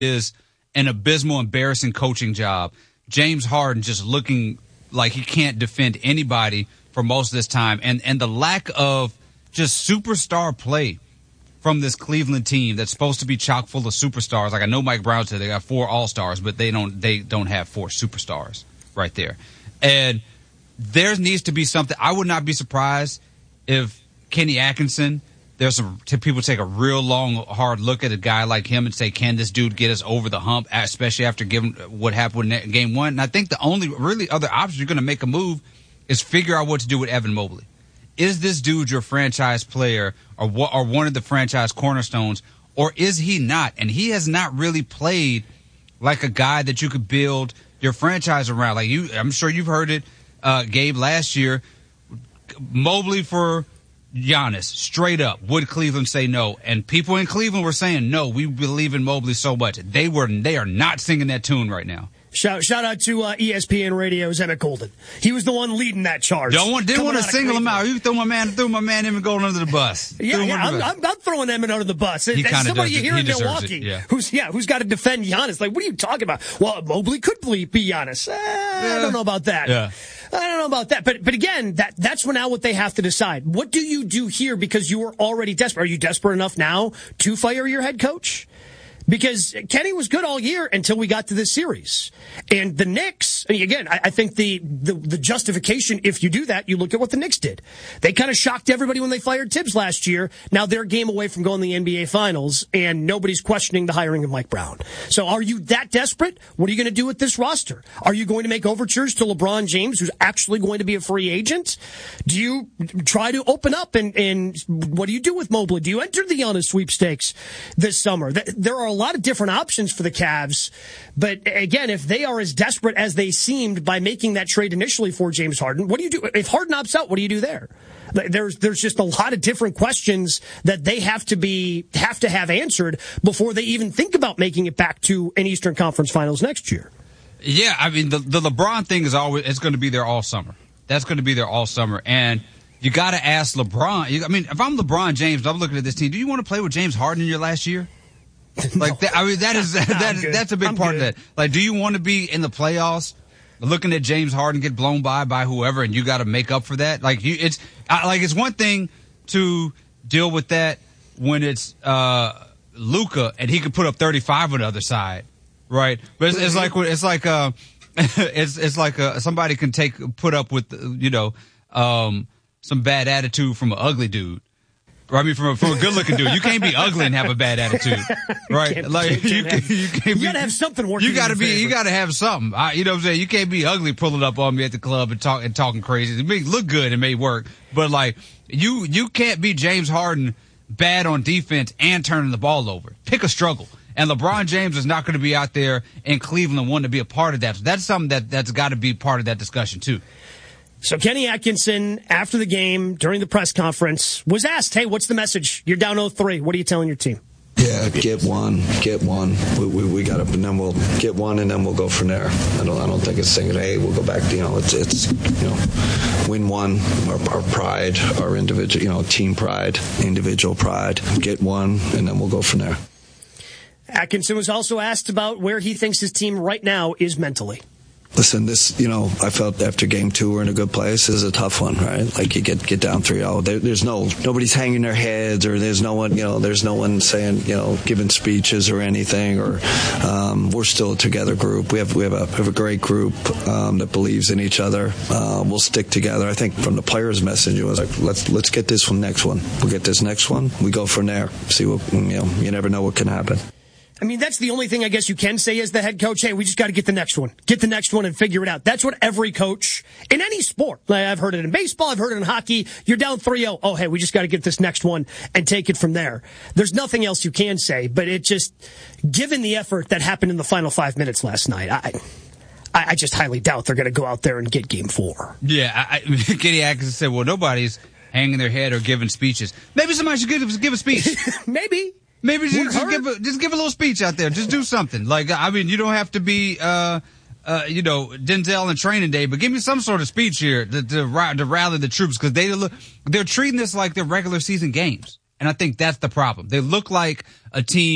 is an abysmal, embarrassing coaching job. James Harden just looking like he can't defend anybody for most of this time. And the lack of just superstar play from this Cleveland team that's supposed to be chock full of superstars. Like I know Mike Brown said they got 4 all-stars, but they don't have 4 superstars right there. And there needs to be something. I would not be surprised if Kenny Atkinson, there's some people take a real long, hard look at a guy like him and say, can this dude get us over the hump, especially after giving what happened in game 1? And I think the only really other option you're going to make a move is figure out what to do with Evan Mobley. Is this dude your franchise player or one of the franchise cornerstones, or is he not? And he has not really played like a guy that you could build your franchise around. Like I'm sure you've heard it, Gabe, last year. Mobley for Giannis, straight up. Would Cleveland say no? And people in Cleveland were saying no. We believe in Mobley so much. They are not singing that tune right now. Shout out to ESPN Radio's Emmett Golden. He was the one leading that charge. Didn't want to single him out. You threw my man Emmett Golden under the bus. I'm throwing Emmett under the bus. That's somebody you hear in Milwaukee who's got to defend Giannis. Like, what are you talking about? Well, Mobley could be Giannis. I don't know about that. Yeah. I don't know about that. But again, that's now what they have to decide. What do you do here because you were already desperate? Are you desperate enough now to fire your head coach? Because Kenny was good all year until we got to this series. And the Knicks, again, I think the justification, if you do that, you look at what the Knicks did. They kind of shocked everybody when they fired Tibbs last year. Now they're a game away from going to the NBA Finals, and nobody's questioning the hiring of Mike Brown. So are you that desperate? What are you going to do with this roster? Are you going to make overtures to LeBron James, who's actually going to be a free agent? Do you try to open up, and what do you do with Mobley? Do you enter the Giannis sweepstakes this summer? There are a lot of different options for the Cavs, but again, if they are as desperate as they seemed by making that trade initially for James Harden, what do you do? If Harden opts out, what do you do there? There's just a lot of different questions that they have to have answered before they even think about making it back to an Eastern Conference Finals next year. Yeah, I mean, the LeBron thing it's going to be there all summer. That's going to be there all summer. And you got to ask LeBron. If I'm LeBron James, I'm looking at this team. Do you want to play with James Harden in your last year? Like, no. That's a big part of that. Like, do you want to be in the playoffs looking at James Harden get blown by whoever, and you got to make up for that? Like, it's one thing to deal with that when it's Luka and he could put up 35 on the other side, right? But it's like somebody can put up with some bad attitude from an ugly dude. I mean, from a good-looking dude, you can't be ugly and have a bad attitude, right? You gotta have something working. You gotta have something. You know what I'm saying? You can't be ugly pulling up on me at the club and talking crazy. It may look good, it may work, but like you can't be James Harden bad on defense and turning the ball over. Pick a struggle. And LeBron James is not going to be out there in Cleveland wanting to be a part of that. So that's something that's got to be part of that discussion too. So Kenny Atkinson, after the game, during the press conference, was asked, hey, what's the message? You're down 0-3. What are you telling your team? Yeah, get one. We got to, and then we'll get one, and then we'll go from there. I don't think it's saying, hey, we'll go back. It's win one. Our pride, our individual, team pride, individual pride. Get one, and then we'll go from there. Atkinson was also asked about where he thinks his team right now is mentally. Listen, I felt after game 2 we're in a good place. This is a tough one, right? Like you get down 3-0. There's nobody's hanging their heads, or there's no one saying, giving speeches or anything, or we're still a together group. We have a great group that believes in each other. We'll stick together. I think from the players' message it was like, let's get this next one. We'll get this next one. We go from there. See what, you never know what can happen. I mean, that's the only thing I guess you can say as the head coach. Hey, we just got to get the next one. Get the next one and figure it out. That's what every coach in any sport. Like I've heard it in baseball. I've heard it in hockey. You're down 3-0. Oh, hey, we just got to get this next one and take it from there. There's nothing else you can say, but it just, given the effort that happened in the final 5 minutes last night, I just highly doubt they're going to go out there and get game 4. Yeah, Kenny Atkinson said, well, nobody's hanging their head or giving speeches. Maybe somebody should give a speech. Maybe just give a little speech out there. Just do something. Like, I mean, you don't have to be, Denzel in Training Day, but give me some sort of speech here to rally the troops, because they're treating this like they're regular season games. And I think that's the problem. They look like a team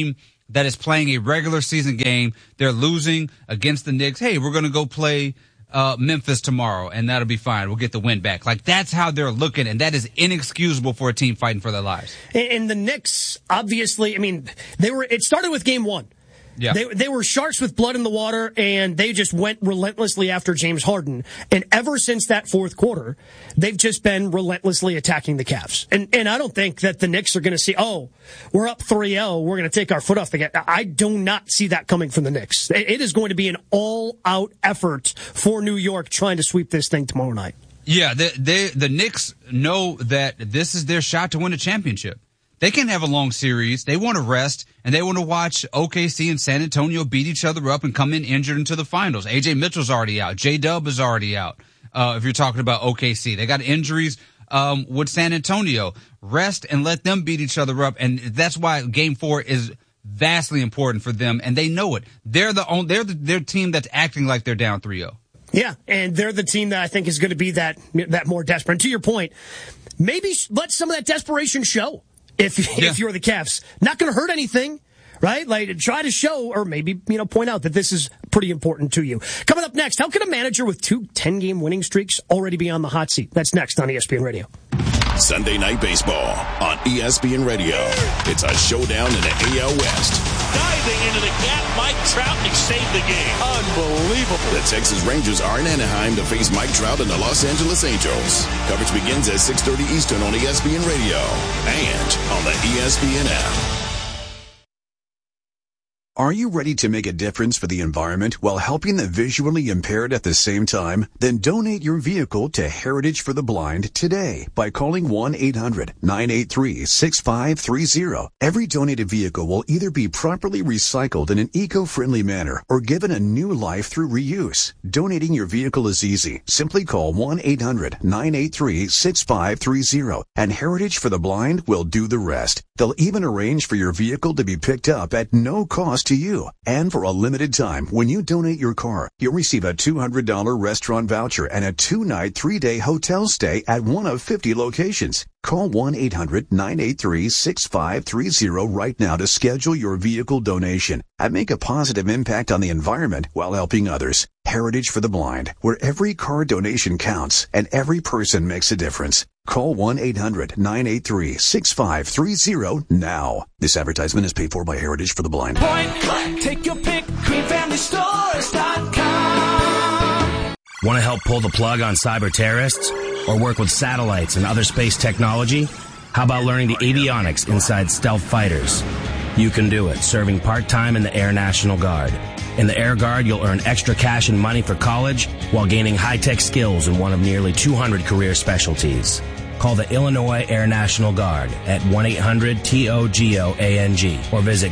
that is playing a regular season game. They're losing against the Knicks. Hey, we're going to go play Memphis tomorrow, and that'll be fine. We'll get the win back. Like, that's how they're looking, and that is inexcusable for a team fighting for their lives. And the Knicks, obviously, I mean, it started with game one. Yeah. They were sharks with blood in the water, and they just went relentlessly after James Harden. And ever since that fourth quarter, they've just been relentlessly attacking the Cavs. And I don't think that the Knicks are going to see, we're up 3-0, we're going to take our foot off the gas. I do not see that coming from the Knicks. It is going to be an all-out effort for New York trying to sweep this thing tomorrow night. Yeah, the Knicks know that this is their shot to win a championship. They can't have a long series. They want to rest, and they want to watch OKC and San Antonio beat each other up and come in injured into the finals. A.J. Mitchell's already out. J-Dub is already out, if you're talking about OKC. They got injuries with San Antonio. Rest and let them beat each other up, and that's why Game 4 is vastly important for them, and they know it. They're their team that's acting like they're down 3-0. Yeah, and they're the team that I think is going to be that more desperate. And to your point, maybe let some of that desperation show. If you're the Cavs, not going to hurt anything, right? Like, try to show, or maybe, point out that this is pretty important to you. Coming up next, how can a manager with 2 10-game winning streaks already be on the hot seat? That's next on ESPN Radio. Sunday Night Baseball on ESPN Radio. It's a showdown in the AL West. Diving into the gap, Mike Trout saved the game. Unbelievable. The Texas Rangers are in Anaheim to face Mike Trout and the Los Angeles Angels. Coverage begins at 6:30 Eastern on ESPN Radio and on the ESPN app. Are you ready to make a difference for the environment while helping the visually impaired at the same time? Then donate your vehicle to Heritage for the Blind today by calling 1-800-983-6530. Every donated vehicle will either be properly recycled in an eco-friendly manner or given a new life through reuse. Donating your vehicle is easy. Simply call 1-800-983-6530 and Heritage for the Blind will do the rest. They'll even arrange for your vehicle to be picked up at no cost to you. And for a limited time, when you donate your car, you'll receive a $200 restaurant voucher and a 2-night, 3-day hotel stay at one of 50 locations. Call 1-800-983-6530 right now to schedule your vehicle donation and make a positive impact on the environment while helping others. Heritage for the Blind, where every car donation counts and every person makes a difference. Call 1-800-983-6530 now. This advertisement is paid for by Heritage for the Blind. Point blank, take your pick, greenfamilystores.com. Want to help pull the plug on cyber terrorists? Or work with satellites and other space technology? How about learning the avionics inside stealth fighters? You can do it, serving part-time in the Air National Guard. In the Air Guard, you'll earn extra cash and money for college while gaining high-tech skills in one of nearly 200 career specialties. Call the Illinois Air National Guard at 1-800-TOGOANG or visit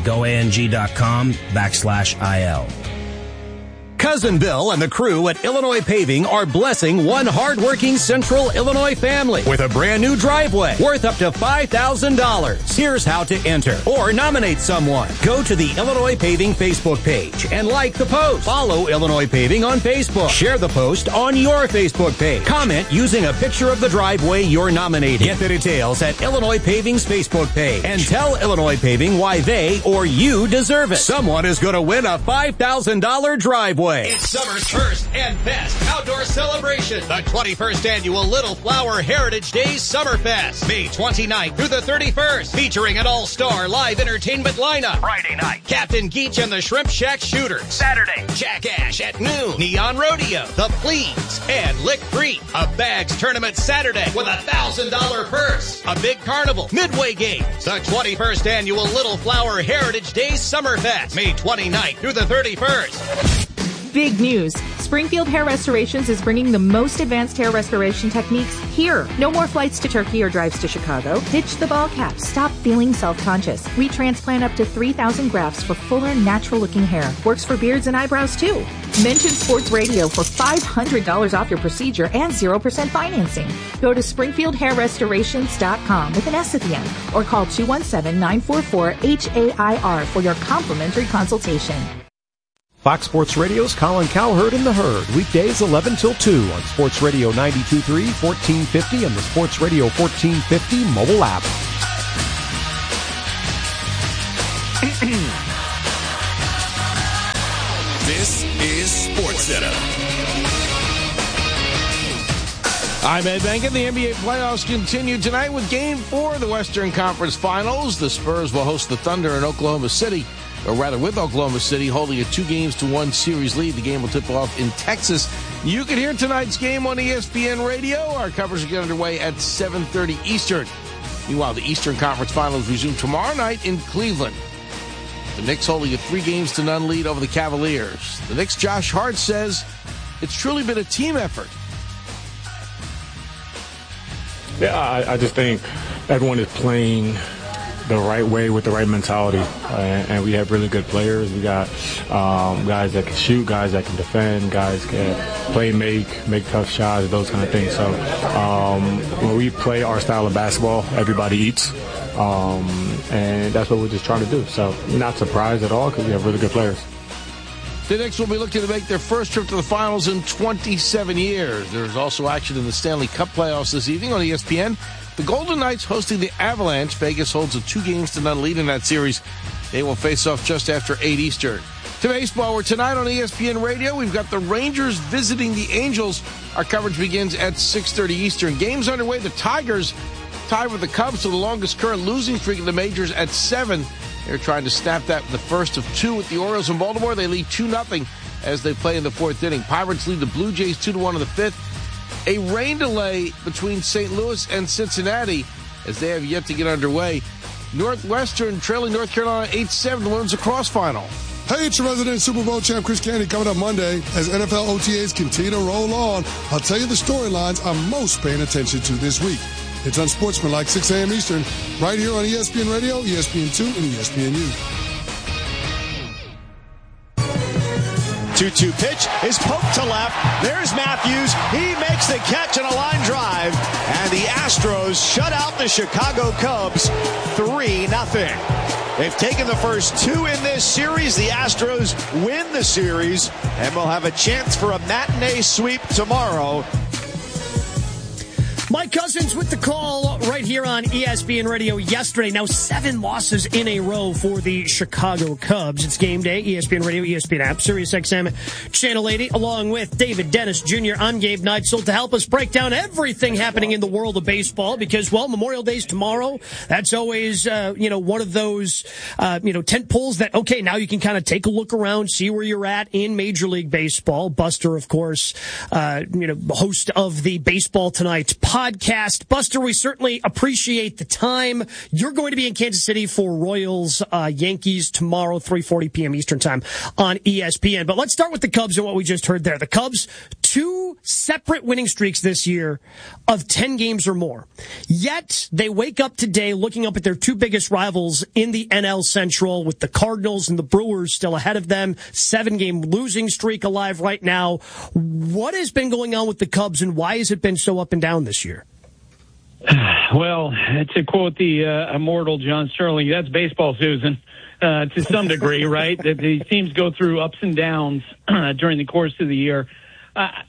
goang.com/IL. Cousin Bill and the crew at Illinois Paving are blessing one hardworking Central Illinois family with a brand new driveway worth up to $5,000. Here's how to enter or nominate someone. Go to the Illinois Paving Facebook page and like the post. Follow Illinois Paving on Facebook. Share the post on your Facebook page. Comment using a picture of the driveway you're nominating. Get the details at Illinois Paving's Facebook page and tell Illinois Paving why they or you deserve it. Someone is going to win a $5,000 driveway. It's summer's first and best outdoor celebration. The 21st Annual Little Flower Heritage Days Summerfest. May 29th through the 31st. Featuring an all-star live entertainment lineup. Friday night, Captain Geach and the Shrimp Shack Shooters. Saturday, Jack Ash at noon. Neon Rodeo, The Fleas, and Lick Creek. A bags tournament Saturday with a $1,000 purse. A big carnival, Midway Games. The 21st Annual Little Flower Heritage Days Summerfest. May 29th through the 31st. Big news. Springfield Hair Restorations is bringing the most advanced hair restoration techniques here. No more flights to Turkey or drives to Chicago. Ditch the ball cap. Stop feeling self-conscious. We transplant up to 3,000 grafts for fuller, natural-looking hair. Works for beards and eyebrows, too. Mention Sports Radio for $500 off your procedure and 0% financing. Go to SpringfieldHairRestorations.com with an S at the end or call 217-944-HAIR for your complimentary consultation. Fox Sports Radio's Colin Cowherd and the Herd, weekdays 11 till 2 on Sports Radio 92.3, 1450, and the Sports Radio 1450 mobile app. This is SportsCenter. I'm Ed Benkin. The NBA playoffs continue tonight with Game 4 of the Western Conference Finals. The Spurs will host the Thunder in Oklahoma City, or rather with Oklahoma City holding a 2-1 series lead. The game will tip off in Texas. You can hear tonight's game on ESPN Radio. Our coverage will get underway at 7:30 Eastern. Meanwhile, the Eastern Conference Finals resume tomorrow night in Cleveland. The Knicks holding a 3-0 lead over the Cavaliers. The Knicks' Josh Hart says it's truly been a team effort. Yeah, I just think everyone is playing the right way with the right mentality, and we have really good players. We got guys that can shoot, guys that can defend, guys can play, make tough shots, those kind of things. So when we play our style of basketball, everybody eats, and that's what we're just trying to do. So not surprised at all because we have really good players. The Knicks will be looking to make their first trip to the finals in 27 years. There's also action in the Stanley Cup playoffs this evening on ESPN. The Golden Knights hosting the Avalanche. Vegas holds a 2-0 lead in that series. They will face off just after 8 Eastern. To baseball, where tonight on ESPN Radio, we've got the Rangers visiting the Angels. Our coverage begins at 6:30 Eastern. Games underway. The Tigers tied with the Cubs to the longest current losing streak in the majors at 7. They're trying to snap that the first of 2 with the Orioles in Baltimore. They lead 2-0 as they play in the 4th inning. Pirates lead the Blue Jays 2-1 in the 5th. A rain delay between St. Louis and Cincinnati as they have yet to get underway. Northwestern trailing North Carolina 8-7 wins the cross final. Hey, it's your resident Super Bowl champ Chris Canty coming up Monday as NFL OTAs continue to roll on. I'll tell you the storylines I'm most paying attention to this week. It's Unsportsmanlike, 6 a.m. Eastern, right here on ESPN Radio, ESPN2, and ESPNU. 2-2 pitch is poked to left. There's Matthews. He makes the catch on a line drive. And the Astros shut out the Chicago Cubs 3-0. They've taken the first 2 in this series. The Astros win the series and will have a chance for a matinee sweep tomorrow. Mike Cousins with the call right here on ESPN Radio yesterday. Now 7 losses in a row for the Chicago Cubs. It's game day, ESPN Radio, ESPN app, SiriusXM, Channel 80, along with David Dennis Jr. I'm Gabe Neitzel to help us break down everything happening in the world of baseball because, well, Memorial Day's tomorrow. That's always, one of those, tent poles that, okay, now you can kind of take a look around, see where you're at in Major League Baseball. Buster, of course, host of the Baseball Tonight podcast. Buster, we certainly appreciate the time. You're going to be in Kansas City for Royals Yankees tomorrow, 3:40 p.m. Eastern time on ESPN. But let's start with the Cubs and what we just heard there. The Cubs, 2 separate winning streaks this year of 10 games or more. Yet they wake up today looking up at their 2 biggest rivals in the NL Central with the Cardinals and the Brewers still ahead of them. 7-game losing streak alive right now. What has been going on with the Cubs and why has it been so up and down this year? Well, to quote the immortal John Sterling, that's baseball, Susan, to some degree, right? That these teams go through ups and downs during the course of the year. I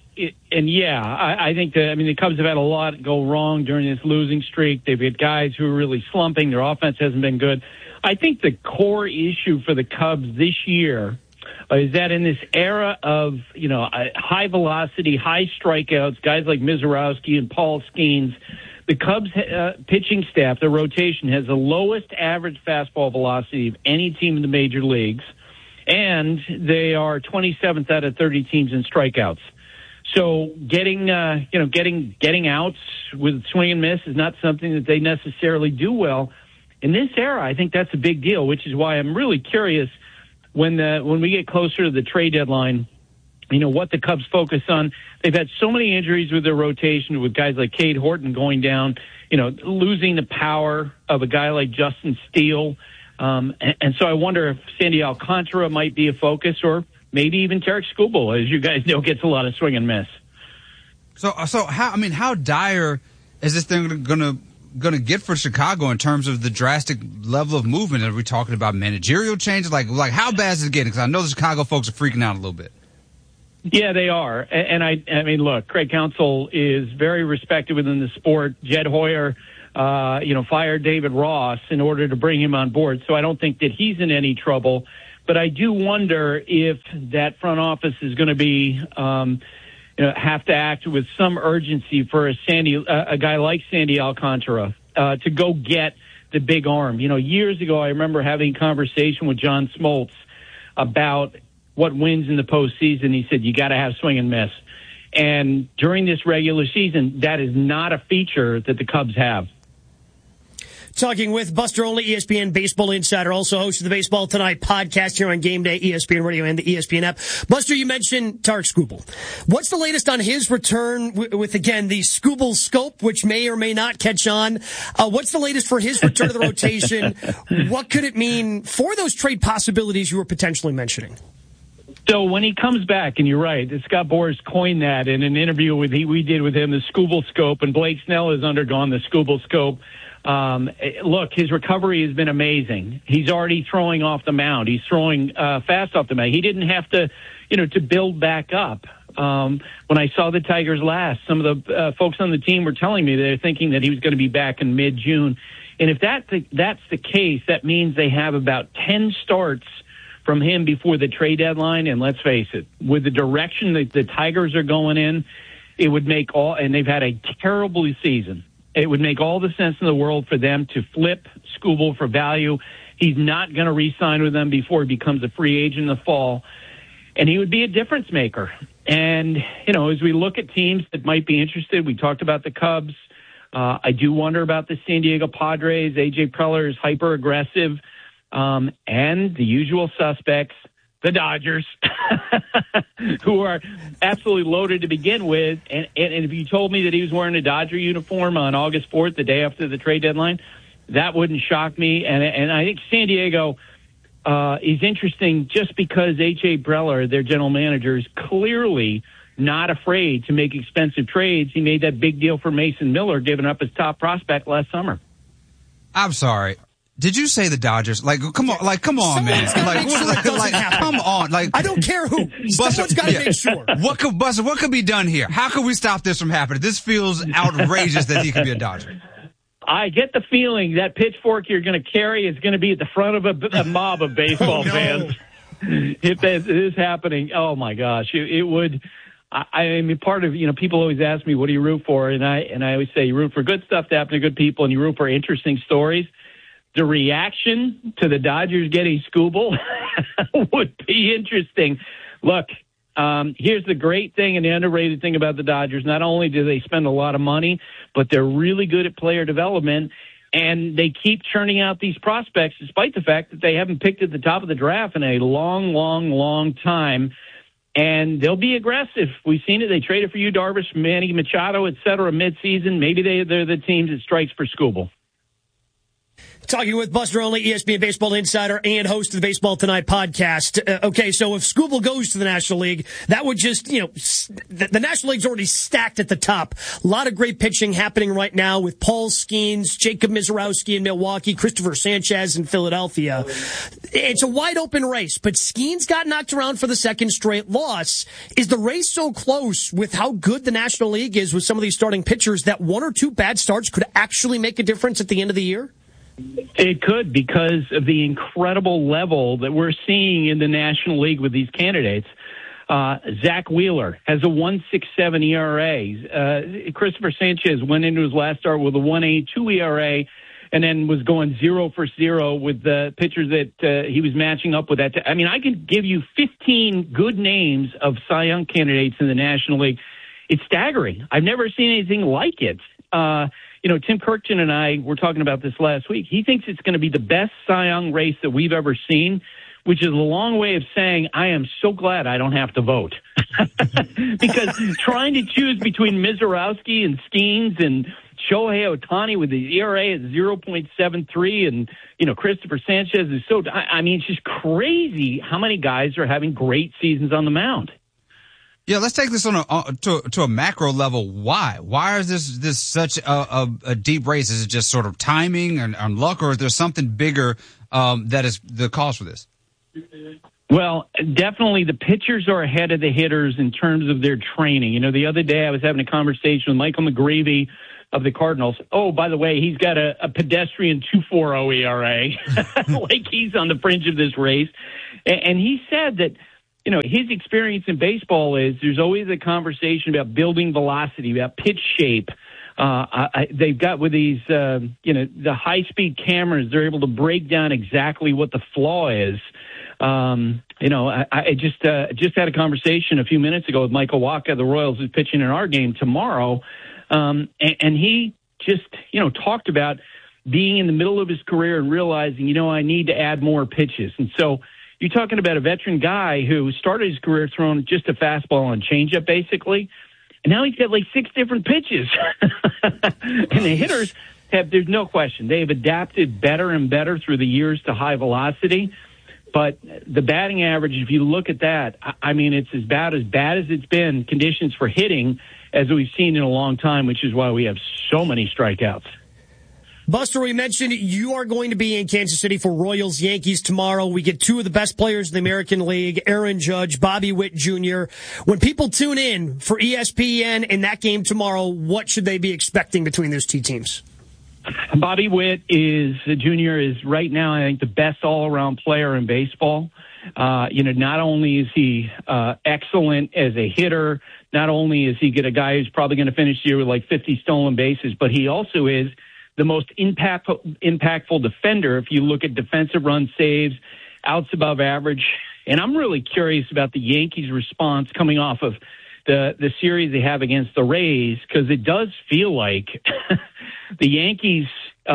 think the Cubs have had a lot go wrong during this losing streak. They've had guys who are really slumping. Their offense hasn't been good. I think the core issue for the Cubs this year is that in this era of, high velocity, high strikeouts, guys like Mizorowski and Paul Skeens, the Cubs pitching staff, the rotation, has the lowest average fastball velocity of any team in the major leagues, and they are 27th out of 30 teams in strikeouts. So getting outs with swing and miss is not something that they necessarily do well. In this era, I think that's a big deal, which is why I'm really curious when we get closer to the trade deadline, what the Cubs focus on. They've had so many injuries with their rotation, with guys like Cade Horton going down, losing the power of a guy like Justin Steele. And so I wonder if Sandy Alcantara might be a focus, or maybe even Tarek Skubal, as you guys know, gets a lot of swing and miss. So how dire is this thing going to get for Chicago in terms of the drastic level of movement? Are we talking about managerial changes? Like how bad is it getting? Because I know the Chicago folks are freaking out a little bit. Yeah, they are. And I mean, look, Craig Counsell is very respected within the sport. Jed Hoyer, fired David Ross in order to bring him on board. So I don't think that he's in any trouble. But I do wonder if that front office is going to be have to act with some urgency for a guy like Sandy Alcantara to go get the big arm. Years ago, I remember having a conversation with John Smoltz about what wins in the postseason. He said, you got to have swing and miss. And during this regular season, that is not a feature that the Cubs have. Talking with Buster Olney, ESPN baseball insider, also host of the Baseball Tonight podcast here on Game Day, ESPN Radio, and the ESPN app. Buster, you mentioned Tarik Skubal. What's the latest on his return with again, the Skubal scope, which may or may not catch on? What's the latest for his return to the rotation? What could it mean for those trade possibilities you were potentially mentioning? So when he comes back, and you're right, Scott Boras coined that in an interview we did with him, the Skubal scope, and Blake Snell has undergone the Skubal scope. Look, his recovery has been amazing. He's already throwing off the mound. He's throwing fast off the mound. He didn't have to, to build back up. When I saw the Tigers last, some of the folks on the team were telling me they're thinking that he was going to be back in mid-June. And if that's the case, that means they have about 10 starts from him before the trade deadline. And let's face it, with the direction that the Tigers are going in, it would make and they've had a terrible season. It would make all the sense in the world for them to flip Skubal for value. He's not going to re-sign with them before he becomes a free agent in the fall. And he would be a difference maker. And, as we look at teams that might be interested, we talked about the Cubs. I do wonder about the San Diego Padres. A.J. Preller is hyper-aggressive. And the usual suspects, the Dodgers, who are absolutely loaded to begin with. And if you told me that he was wearing a Dodger uniform on August 4th, the day after the trade deadline, that wouldn't shock me. And I think San Diego is interesting just because A.J. Preller, their general manager, is clearly not afraid to make expensive trades. He made that big deal for Mason Miller, giving up his top prospect last summer. I'm sorry. Did you say the Dodgers? Come on, man. Come on. I don't care who. Someone's got to make sure. What could be done here? How can we stop this from happening? This feels outrageous that he could be a Dodger. I get the feeling that pitchfork you're going to carry is going to be at the front of a mob of baseball fans. If that is happening, oh my gosh, it would. I mean, part of, people always ask me, what do you root for? And I always say you root for good stuff to happen to good people, and you root for interesting stories. The reaction to the Dodgers getting Skubal would be interesting. Look, here's the great thing and the underrated thing about the Dodgers. Not only do they spend a lot of money, but they're really good at player development, and they keep churning out these prospects despite the fact that they haven't picked at the top of the draft in a long, long, long time. And they'll be aggressive. We've seen it. They traded for Yu Darvish, Manny Machado, et cetera, midseason. Maybe they're the team that strikes for Skubal. Talking with Buster Olney, ESPN baseball insider and host of the Baseball Tonight podcast. Okay, so if Skubal goes to the National League, that would just, the National League's already stacked at the top. A lot of great pitching happening right now with Paul Skeens, Jacob Misiorowski in Milwaukee, Christopher Sanchez in Philadelphia. It's a wide open race, but Skeens got knocked around for the second straight loss. Is the race so close with how good the National League is with some of these starting pitchers that one or two bad starts could actually make a difference at the end of the year? It could, because of the incredible level that we're seeing in the National League with these candidates. Zach Wheeler has a 1.67 ERA. Christopher Sanchez went into his last start with a 1.82 ERA and then was going 0 for 0 with the pitchers that he was matching up with. I can give you 15 good names of Cy Young candidates in the National League. It's staggering. I've never seen anything like it. Tim Kirkton and I were talking about this last week. He thinks it's going to be the best Cy Young race that we've ever seen, which is a long way of saying I am so glad I don't have to vote. Because trying to choose between Misiorowski and Skeens and Shohei Ohtani with the ERA at 0.73 and, Christopher Sanchez is it's just crazy how many guys are having great seasons on the mound. Yeah, let's take this on to a macro level. Why? Why is this such a deep race? Is it just sort of timing and luck, or is there something bigger that is the cause for this? Well, definitely the pitchers are ahead of the hitters in terms of their training. The other day I was having a conversation with Michael McGreevy, of the Cardinals. Oh, by the way, he's got a pedestrian 2.40 ERA, like he's on the fringe of this race. And he said that, his experience in baseball is there's always a conversation about building velocity, about pitch shape. They've got with these, the high-speed cameras, they're able to break down exactly what the flaw is. I just had a conversation a few minutes ago with Michael Wacha, the Royals, who's pitching in our game tomorrow. And he just, talked about being in the middle of his career and realizing, I need to add more pitches. And so you're talking about a veteran guy who started his career throwing just a fastball and changeup, basically. And now he's got like 6 different pitches. And the hitters there's no question, they've adapted better and better through the years to high velocity. But the batting average, if you look at that, it's as bad as it's been, conditions for hitting, as we've seen in a long time, which is why we have so many strikeouts. Buster, we mentioned you are going to be in Kansas City for Royals-Yankees tomorrow. We get 2 of the best players in the American League, Aaron Judge, Bobby Witt Jr. When people tune in for ESPN in that game tomorrow, what should they be expecting between those 2 teams? Bobby Witt Jr. is right now, I think, the best all-around player in baseball. Not only is he excellent as a hitter, not only is he a guy who's probably going to finish the year with like 50 stolen bases, but he also is the most impactful defender if you look at defensive run saves, outs above average. And I'm really curious about the Yankees' response coming off of the series they have against the Rays, because it does feel like the Yankees,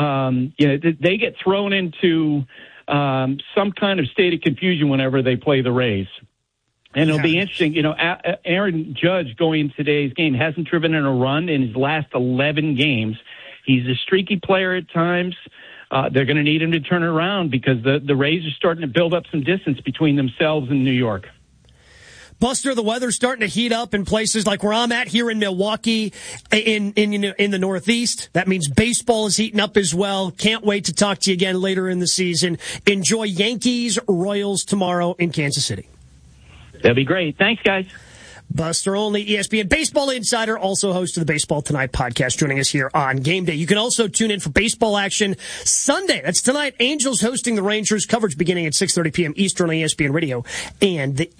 they get thrown into some kind of state of confusion whenever they play the Rays. And it'll be interesting. Aaron Judge going into today's game hasn't driven in a run in his last 11 games. He's a streaky player at times. They're going to need him to turn it around because the Rays are starting to build up some distance between themselves and New York. Buster, the weather's starting to heat up in places like where I'm at here in Milwaukee, in the Northeast. That means baseball is heating up as well. Can't wait to talk to you again later in the season. Enjoy Yankees Royals tomorrow in Kansas City. That'd be great. Thanks, guys. Buster Olney, ESPN Baseball Insider, also host of the Baseball Tonight podcast, joining us here on Game Day. You can also tune in for baseball action Sunday. That's tonight. Angels hosting the Rangers. Coverage beginning at 6:30 p.m. Eastern on ESPN Radio and the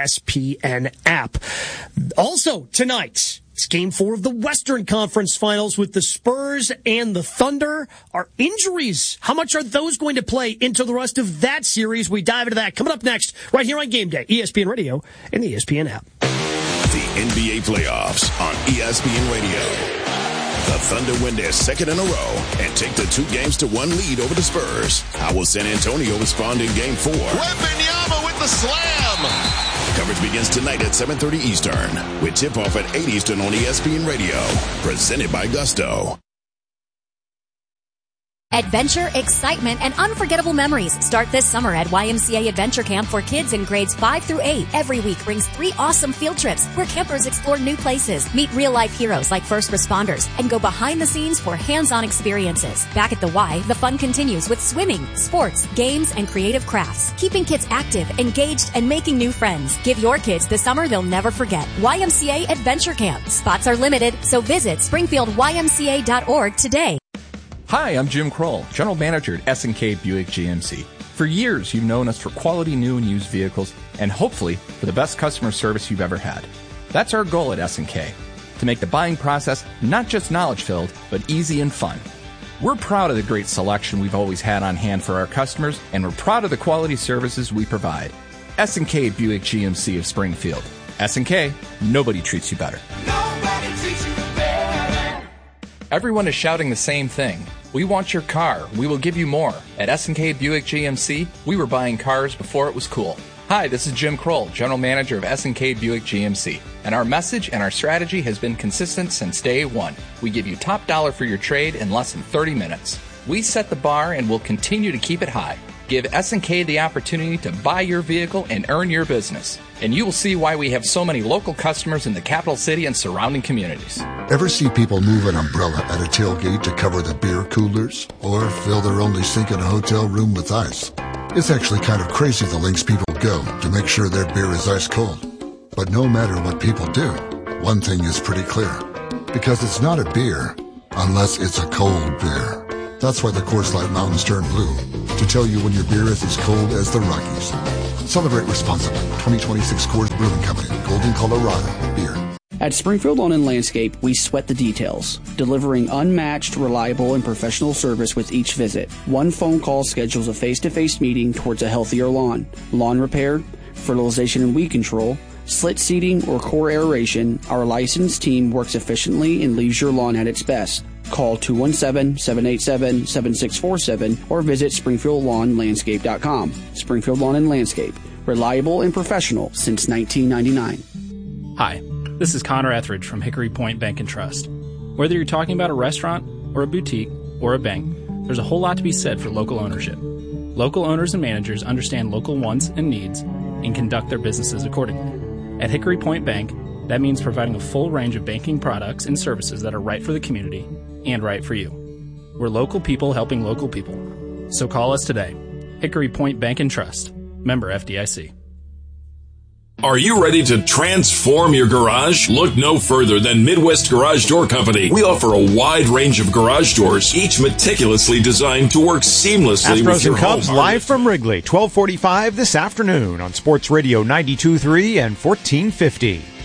ESPN app. Also tonight, it's Game 4 of the Western Conference Finals with the Spurs and the Thunder. Our injuries, how much are those going to play into the rest of that series? We dive into that coming up next, right here on Game Day, ESPN Radio and the ESPN app. The NBA playoffs on ESPN Radio. The Thunder win their second in a row and take the 2-1 lead over the Spurs. How will San Antonio respond in Game 4? Wembanyama with the slam. Coverage begins tonight at 7:30 Eastern with tip-off at 8 Eastern on ESPN Radio. Presented by Gusto. Adventure, excitement, and unforgettable memories start this summer at YMCA Adventure Camp for kids in grades 5 through 8. Every week brings 3 awesome field trips where campers explore new places, meet real-life heroes like first responders, and go behind the scenes for hands-on experiences. Back at the Y, the fun continues with swimming, sports, games, and creative crafts, keeping kids active, engaged, and making new friends. Give your kids the summer they'll never forget. YMCA Adventure Camp. Spots are limited, so visit springfieldymca.org today. Hi, I'm Jim Kroll, General Manager at S&K Buick GMC. For years, you've known us for quality new and used vehicles, and hopefully, for the best customer service you've ever had. That's our goal at S&K, to make the buying process not just knowledge-filled, but easy and fun. We're proud of the great selection we've always had on hand for our customers, and we're proud of the quality services we provide. S&K Buick GMC of Springfield. S&K, nobody treats you better. Nobody treats you better. Everyone is shouting the same thing. We want your car. We will give you more. At S&K Buick GMC, we were buying cars before it was cool. Hi, this is Jim Kroll, General Manager of S&K Buick GMC. And our message and our strategy has been consistent since day one. We give you top dollar for your trade in less than 30 minutes. We set the bar and will continue to keep it high. Give S&K the opportunity to buy your vehicle and earn your business. And you will see why we have so many local customers in the capital city and surrounding communities. Ever see people move an umbrella at a tailgate to cover the beer coolers? Or fill their only sink in a hotel room with ice? It's actually kind of crazy the lengths people go to make sure their beer is ice cold. But no matter what people do, one thing is pretty clear. Because it's not a beer, unless it's a cold beer. That's why the Coors Light Mountains turn blue, to tell you when your beer is as cold as the Rockies. Celebrate responsibly. 2026 Coors Brewing Company, Golden, Colorado. Beer. At Springfield Lawn and Landscape, we sweat the details, delivering unmatched, reliable, and professional service with each visit. One phone call schedules a face-to-face meeting towards a healthier lawn. Lawn repair, fertilization and weed control, slit seeding, or core aeration, our licensed team works efficiently and leaves your lawn at its best. Call 217-787-7647 or visit SpringfieldLawnLandscape.com. Springfield Lawn and Landscape, reliable and professional since 1999. Hi, this is Connor Etheridge from Hickory Point Bank & Trust. Whether you're talking about a restaurant or a boutique or a bank, there's a whole lot to be said for local ownership. Local owners and managers understand local wants and needs and conduct their businesses accordingly. At Hickory Point Bank, that means providing a full range of banking products and services that are right for the community and right for you. We're local people helping local people. So call us today. Hickory Point Bank & Trust. Member FDIC. Are you ready to transform your garage? Look no further than Midwest Garage Door Company. We offer a wide range of garage doors, each meticulously designed to work seamlessly with your Astros and Cubs home. live from Wrigley, 12:45 this afternoon on Sports Radio 92.3 and 1450.